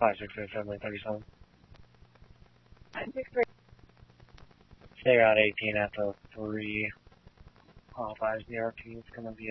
568 37. 563. Stay around 18 after 3. 50 RT is going to be